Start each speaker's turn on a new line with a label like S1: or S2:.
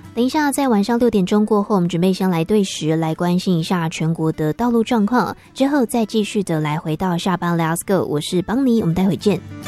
S1: 等一下，在晚上6点钟过后，我们准备先来对时，来关心一下全国的道路状况，之后再继续的来回到下班 Let's Go， 我是邦尼，我们待会见。